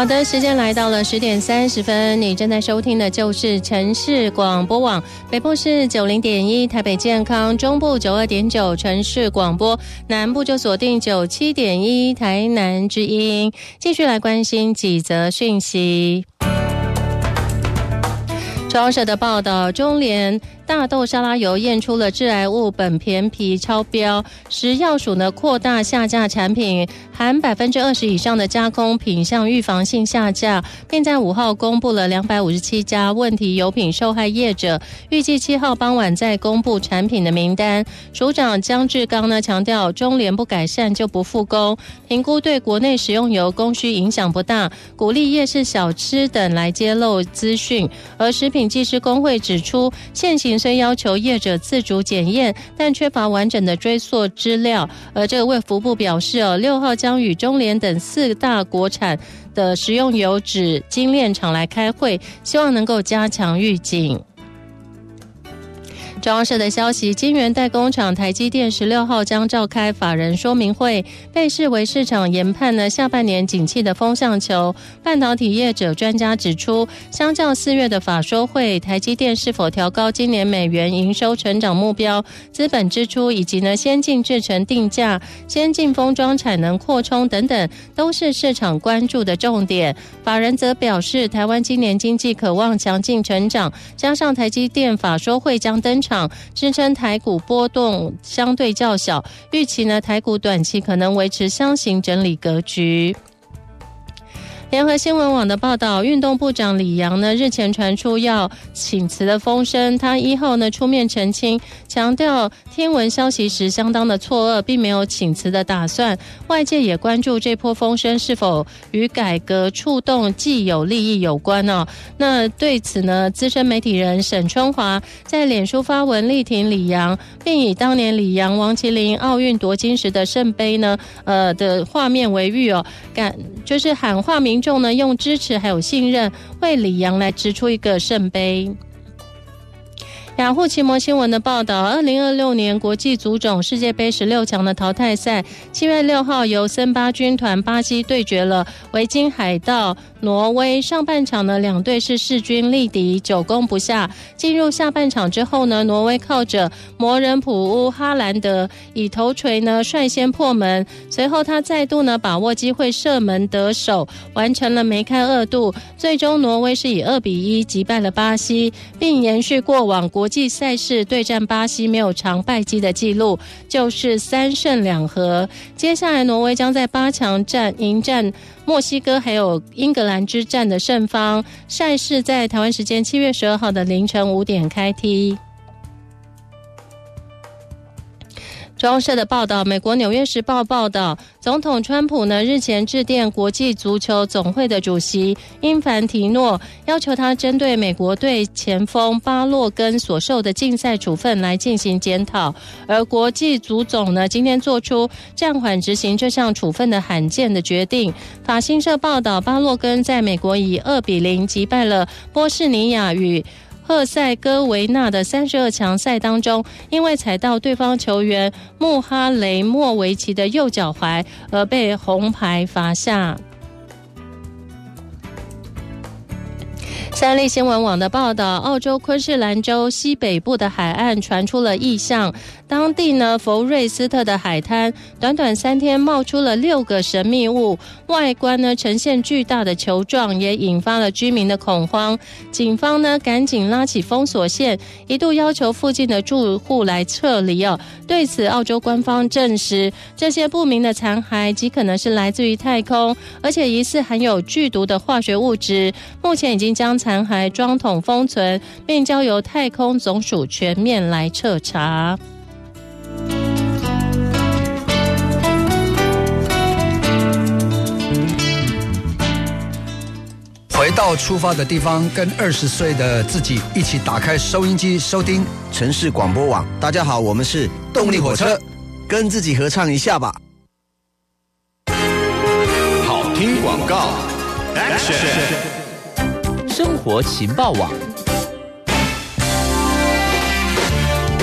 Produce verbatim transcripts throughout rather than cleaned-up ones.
好的，时间来到了十点三十分，你正在收听的就是城市广播网，北部是九零点一，台北健康，中部九二点九城市广播，南部就锁定九七点一台南之音。继续来关心几则讯息。中央社的报道，中联大豆沙拉油验出了致癌物苯醃醚超标，食药署呢扩大下架产品，含百分之二十以上的加工品项预防性下架，并在五号公布了两百五十七家问题油品受害业者，预计七号傍晚再公布产品的名单。署长江志刚呢强调，中联不改善就不复工，评估对国内食用油供需影响不大，鼓励夜市小吃等来揭露资讯。而食品技师工会指出，现行虽要求业者自主检验，但缺乏完整的追溯资料。而这个卫福部表示哦，六号将与中联等四大国产的食用油脂精炼厂来开会，希望能够加强预警。中央社的消息，晶圆代工厂台积电十六号将召开法人说明会，被视为市场研判呢下半年景气的风向球。半导体业者专家指出，相较四月的法说会，台积电是否调高今年美元营收成长目标、资本支出以及呢先进制程定价、先进封装产能扩充等等，都是市场关注的重点。法人则表示，台湾今年经济渴望强劲成长，加上台积电法说会将登场，支撑台股波动相对较小，预期呢台股短期可能维持箱型整理格局。联合新闻网的报道，运动部长李洋呢日前传出要请辞的风声，他一号呢出面澄清，强调天文消息时相当的错愕，并没有请辞的打算。外界也关注这波风声是否与改革触动既有利益有关哦。那对此呢，资深媒体人沈春华在脸书发文力挺李洋，并以当年李洋、王麒麟奥运夺金时的圣杯呢呃的画面为喻哦，感就是喊话民众呢用支持还有信任为李洋来掷出一个圣杯。雅虎奇摩新闻的报道，二零二六年国际足总世界杯十六强的淘汰赛，七月六号由森巴军团巴西对决了维京海盗挪威。上半场呢，两队是势均力敌，久攻不下。进入下半场之后呢，挪威靠着魔人普乌哈兰德以头锤呢率先破门，随后他再度呢把握机会射门得手，完成了梅开二度。最终挪威是以二比一击败了巴西，并延续过往国际赛事对战巴西没有常败绩的记录，就是三胜两和。接下来挪威将在八强战迎战墨西哥还有英格兰之战的胜方。赛事在台湾时间七月十二号的凌晨五点开踢。中央社的报道，美国纽约时报报道，总统川普呢日前致电国际足球总会的主席因凡提诺，要求他针对美国队前锋巴洛根所受的禁赛处分来进行检讨。而国际足总呢今天做出暂缓执行这项处分的罕见的决定。法新社报道，巴洛根在美国以二比零击败了波士尼亚与赫塞哥维纳的三十二强赛当中，因为踩到对方球员穆哈雷莫维奇的右脚踝而被红牌罚下。三立新闻网的报道，澳洲昆士兰州西北部的海岸传出了异象，当地呢佛瑞斯特的海滩短短三天冒出了六个神秘物，外观呢呈现巨大的球状，也引发了居民的恐慌。警方呢赶紧拉起封锁线，一度要求附近的住户来撤离哦。对此，澳洲官方证实，这些不明的残骸极可能是来自于太空，而且疑似含有剧毒的化学物质。目前已经将残骸装桶封存，并交由太空总署全面来彻查。 回到出发的地方，跟二十岁的自己一起打开收音机，收听城市广播网。大家好，我们是动力火车，跟自己合唱一下吧。 好听广告 ，Action！ 生活情报网。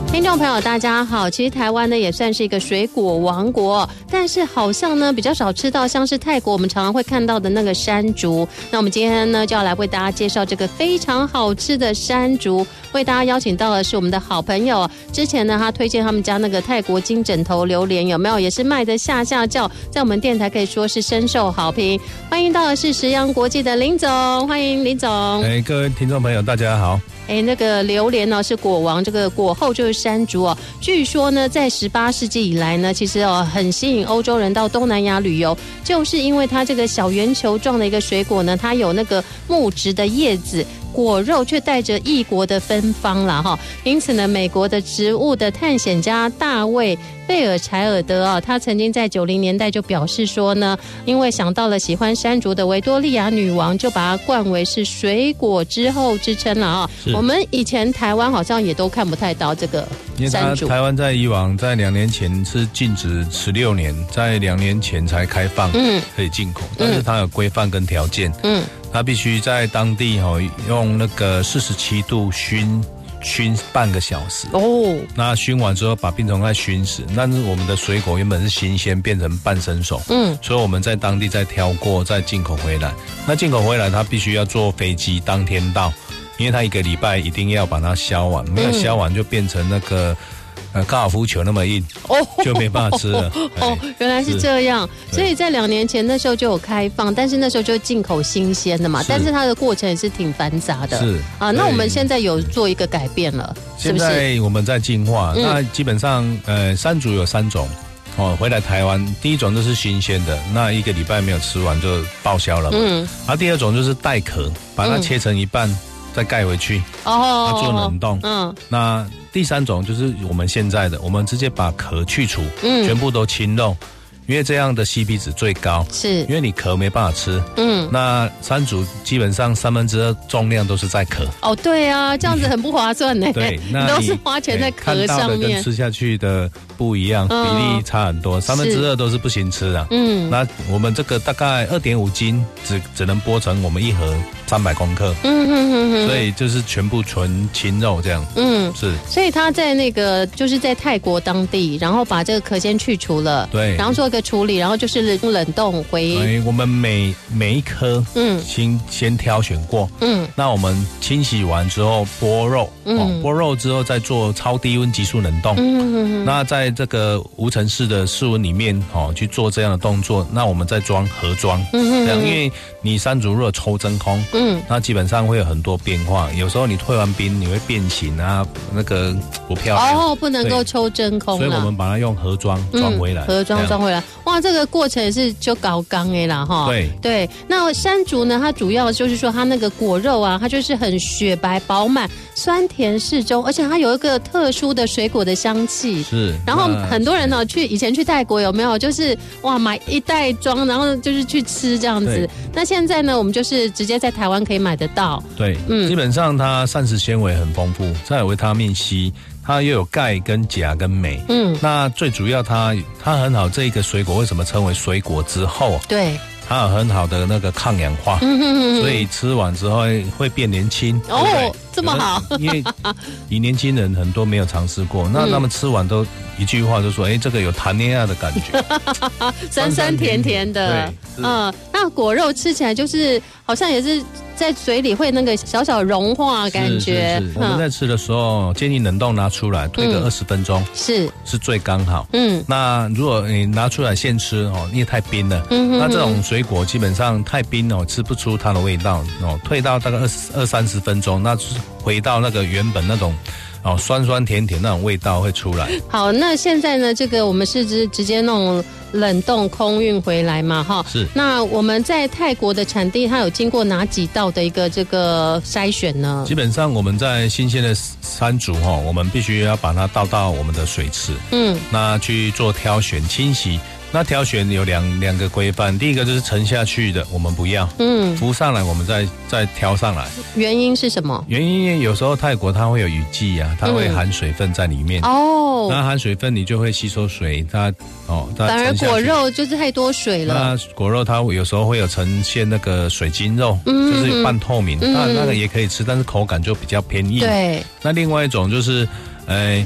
听众朋友大家好，其实台湾呢也算是一个水果王国，但是好像呢比较少吃到像是泰国我们常常会看到的那个山竹。那我们今天呢就要来为大家介绍这个非常好吃的山竹，为大家邀请到的是我们的好朋友，之前呢他推荐他们家那个泰国金枕头榴莲，有没有也是卖得下下叫，在我们电台可以说是深受好评。欢迎到的是食阳国际的林总，欢迎林总。 哎，各位听众朋友大家好。 哎，那个榴莲呢是果王，这个果后就是山竹哦。据说呢，在十八世纪以来呢，其实哦很吸引欧洲人到东南亚旅游，就是因为它这个小圆球状的一个水果呢，它有那个木质的叶子。果肉却带着异国的芬芳啦哈，因此呢，美国的植物的探险家大卫贝尔柴尔德啊，他曾经在九零年代就表示说呢，因为想到了喜欢山竹的维多利亚女王，就把它冠为是水果之后之称了啊。我们以前台湾好像也都看不太到这个山竹， 因为台湾在以往在两年前是禁止十六年，在两年前才开放，嗯，可以进口，但是它有规范跟条件，嗯。它必须在当地哦用那个四十七度熏熏半个小时哦，那熏完之后把病虫害熏死。但是我们的水果原本是新鲜，变成半生熟，嗯，所以我们在当地再挑过，再进口回来。那进口回来，它必须要坐飞机当天到，因为它一个礼拜一定要把它削完，没有削完就变成那个。呃，高尔夫球那么硬，哦，就没办法吃了。 哦，原来是这样，所以在两年前那时候就有开放，但是那时候就进口新鲜的嘛，但是它的过程也是挺繁杂的。是啊，那我们现在有做一个改变了，是不是？ 现在我们在进化，嗯、那基本上呃，山竹有三种。哦，回来台湾，第一种就是新鲜的，那一个礼拜没有吃完就报销了嘛。嗯。然后第二种就是带壳，把它切成一半。嗯再盖回去，哦，它做冷冻。嗯，那第三种就是我们现在的，我们直接把壳去除，嗯，全部都清肉，因为这样的 C P 值最高，是因为你壳没办法吃。嗯，那山竹基本上三分之二重量都是在壳。哦， 对啊，这样子很不划算呢。 对，那你都是花钱在壳上面，看到的跟吃下去的不一样，嗯、比例差很多，三分之二都是不行吃的。嗯，那我们这个大概二点五斤，只只能剥成我们一盒三百公克。嗯哼哼哼，所以就是全部纯青肉这样。嗯，是。 所以他在那个就是在泰国当地，然后把这个壳先去除了，对，然后做一个处理，然后就是冷冻回。 对，我们每每一颗，嗯，先先挑选过，嗯，那我们清洗完之后剥肉，嗯，哦、剥肉之后再做超低温急速冷冻，嗯，那在这个无尘室的室温里面，哦，去做这样的动作，那我们再装盒装，嗯，这样，因为你山竹如果抽真空，嗯，那基本上会有很多变化，有时候你退完冰你会变形啊，那个不漂亮， 哦，不能够抽真空， 所以我们把它用盒装装回来， 嗯、盒装装回来，哇，这个过程也是就搞刚哎啦哈，对对，那山竹呢，它主要就是说它那个果肉啊，它就是很雪白饱满，酸甜适中，而且它有一个特殊的水果的香气，是，然后很多人呢、哦、去以前去泰国有没有就是哇买一袋装，然后就是去吃这样子，那现在呢我们就是直接在台湾可以买得到， 对，嗯，基本上它膳食纤维很丰富，再有维他命 C。它又有钙跟钾跟镁，嗯，那最主要它它很好，这一个水果为什么称为水果之后？对，它有很好的那个抗氧化，嗯哼哼哼，所以吃完之后会变年轻。哦，对对这么好， 因为以年轻人很多没有尝试过，那他们吃完都一句话就说：“哎，这个有谈恋爱的感觉， 酸酸甜甜的。”嗯，那果肉吃起来就是好像也是。在嘴里会那个小小融化感觉。 是是是，我们在吃的时候建议冷冻拿出来，推个二十分钟，是是最刚好。嗯，那如果你拿出来现吃哦，因为太冰了，嗯，那这种水果基本上太冰哦，吃不出它的味道哦。退到大概二十二三十分钟，那就是回到那个原本那种。哦，酸酸甜甜那种味道会出来。 好，那现在呢，这个我们是直直接那种冷冻空运回来嘛，哈。是。那我们在泰国的产地，它有经过哪几道的一个这个筛选呢？ 基本上我们在新鲜的山竹哈，我们必须要把它倒到我们的水池，嗯，那去做挑选清洗。那挑选有两两个规范，第一个就是沉下去的，我们不要，嗯，浮上来我们再再挑上来。 原因是什么？ 原因有时候泰国它会有雨季啊，它会含水分在里面。哦、嗯，那含水分你就会吸收水，它哦，它反而果肉就是太多水了。 那果肉它有时候会有呈现那个水晶肉，嗯、就是半透明，嗯、那那个也可以吃，但是口感就比较偏硬。对。那另外一种就是，呃。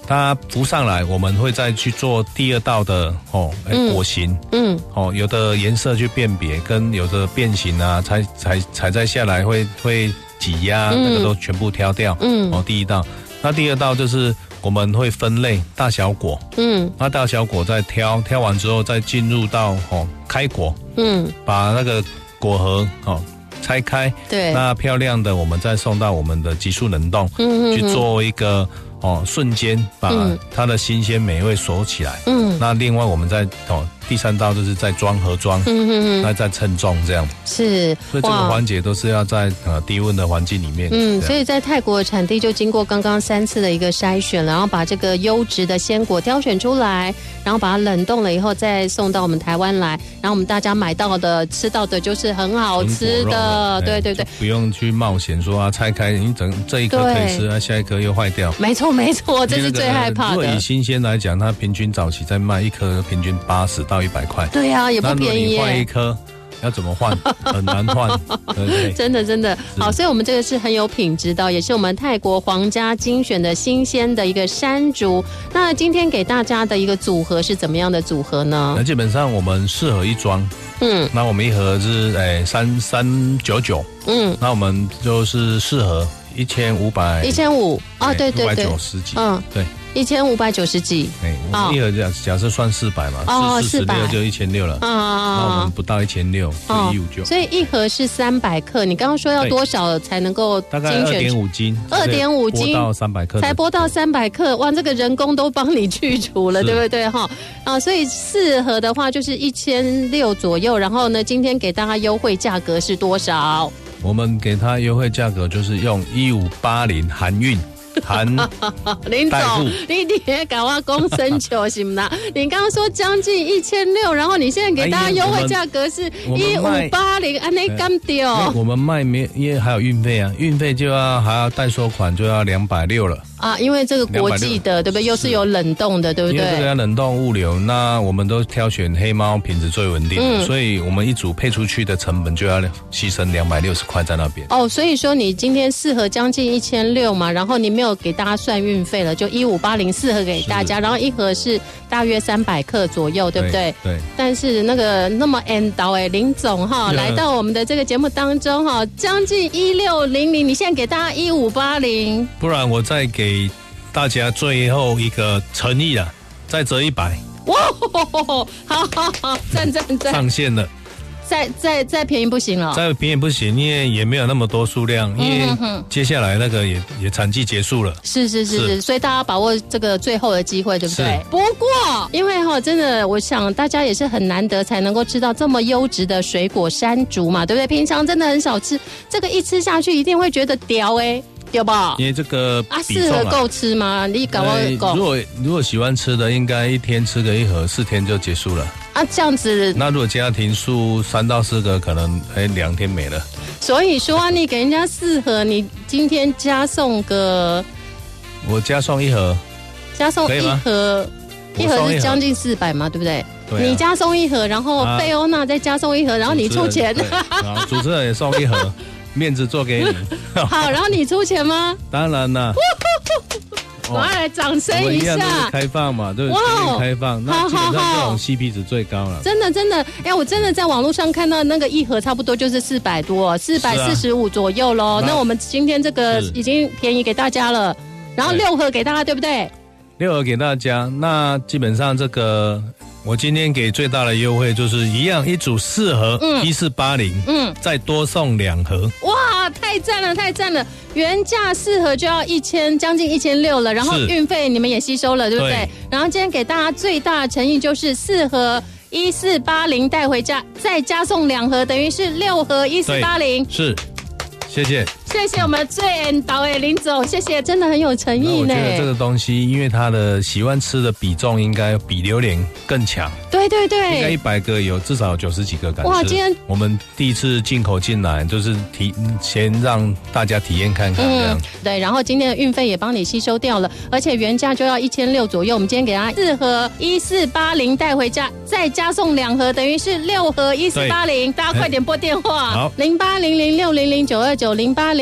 它浮上来，我们会再去做第二道的哦，嗯、果形，嗯，哦，有的颜色去辨别，跟有的变形啊，采采采摘下来会会挤压，嗯、那个都全部挑掉，嗯，哦，第一道，那第二道就是我们会分类大小果，嗯，那大小果再挑，挑完之后再进入到哦开果，嗯，把那个果核哦拆开， 对， 那漂亮的我们再送到我们的急速冷冻，嗯，去做一个。哦，瞬间把它的新鲜美味锁起来。嗯，那另外我们再哦，第三道就是在装盒装，嗯嗯嗯，那再称重这样。 是， 所以这个环节都是要在呃低温的环境里面。 嗯，所以在泰国的产地就经过刚刚三次的一个筛选，然后把这个优质的鲜果挑选出来，然后把它冷冻了以后再送到我们台湾来，然后我们大家买到的吃到的就是很好吃的，对对对， 不用去冒险说啊拆开你整这一颗可以吃，啊下一颗又坏掉。 没错。没错，这是最害怕的。 如果以新鲜来讲，它平均早期在卖一颗平均八十到一百块。 对啊，也不便宜耶。 那如果你换一颗，要怎么换？很难换。对对真的真的好，所以我们这个是很有品质的，也是我们泰国皇家精选的新鲜的一个山竹。那今天给大家的一个组合是怎么样的组合呢？ 那基本上我们适合一装。嗯，那我们一盒是诶三三九九。嗯，那我们就是适合。一千五百， 一千五哦，对对对， 五百九十几， 嗯， 对， 一千五百九十几， 哎，我们一盒假假设算四百嘛， 哦， 四十六就一千六了，啊，那我们不到一千六，就一五九， 所以一盒是三百克，你刚刚说要多少才能够大概二点五斤， 二点五斤到三百克， 才拨到三百克，哇，这个人工都帮你去除了，对不对哈？啊，所以四盒的话就是一千六左右，然后呢，今天给大家优惠价格是多少？ 我们给他优惠价格就是用一五八零含运含林总，你别搞我公生球行吗？你刚刚说将近一千六，然后你现在给大家优惠价格是一五八零，安内干掉。 我们卖没因为还有运费啊，运费就要还要代收款就要两百六了。 啊，因为这个国际的，对不对？又是有冷冻的，对不对？ 因为这个要冷冻物流，那我们都挑选黑猫品质最稳定的，嗯、所以我们一组配出去的成本就要牺牲两百六十块在那边。 哦，所以说你今天四盒将近一千六嘛，然后你没有给大家算运费了，就一五八零四盒给大家，然后一盒是大约三百克左右，对不对？ 对。对但是那个那么 end 到哎，林总哈来到我们的这个节目当中哈，将近一六零零，你现在给大家一五八零， 不然我再给。给大家最后一个诚意了，再折一百。 哇，好好好，赞赞赞！ 上线了， 再再再便宜不行了， 再便宜不行，因为也没有那么多数量，因为接下来那个也也产季结束了。 是是是是，所以大家把握这个最后的机会，对不对？不过，因为哈，真的，我想大家也是很难得才能够吃到这么优质的水果山竹嘛，对不对？平常真的很少吃，这个一吃下去一定会觉得屌哎、欸。对吧？ 因为这个啊，适合够吃吗？你搞我够。 如果如果喜欢吃的，应该一天吃个一盒，四天就结束了。 啊，这样子。 那如果家庭数三到四个，可能哎两天没了。 所以说、啊，你给人家四盒，你今天加送个， 我加送一盒， 加送一盒，一盒是将近四百嘛，对不对？对、啊。你加送一盒，然后贝欧娜再加送一盒，然后你出钱。 好，主持人也送一盒。面子做给你， 好，然后你出钱吗？ 当然啦， 我来掌声一下。 我一样都是开放嘛，对不对？开放，那基本上这种 C P 值最高了。 真的真的，哎，我真的在网络上看到那个一盒差不多就是四百多，四百四十五左右喽。那我们今天这个已经便宜给大家了，然后六盒给大家，对不对？ 六盒给大家，那基本上这个。我今天给最大的优惠就是一样，一组四盒，嗯，一四八零，嗯，再多送两盒。 哇，太赞了，太赞了！原价四盒就要一千，将近一千六了，然后运费你们也吸收了，对不对？对。然后今天给大家最大的诚意就是四盒一四八零带回家，再加送两盒，等于是六盒一四八零。 是，谢谢。 谢谢我们最恩导诶林总，谢谢，真的很有诚意呢。 我觉得这个东西，因为它的喜欢吃的比重应该比榴莲更强。 对对对， 应该一百个有至少九十几个敢吃。 哇，今天我们第一次进口进来，就是体先让大家体验看看这样、嗯。 对，然后今天的运费也帮你吸收掉了，而且原价就要一千六左右，我们今天给他四盒一四八零带回家，再加送两盒，等于是六盒一四八零。大家快点拨电话，好，零八零零六零零九二九零八零。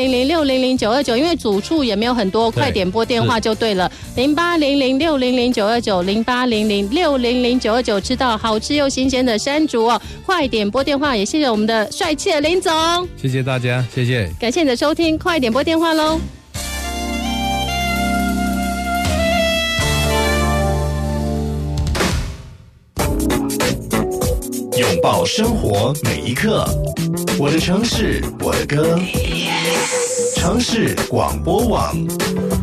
零零六零零九二九，因为组数也没有很多，快点拨电话就对了，零八零零六零零九二九，零八零零六零零九二九，吃到好吃又新鲜的山竹哦，快点拨电话，也谢谢我们的帅气的林总， 谢谢大家，谢谢， 感谢你的收听，快点拨电话喽。 拥抱生活每一刻，我的城市，我的歌，城市广播网。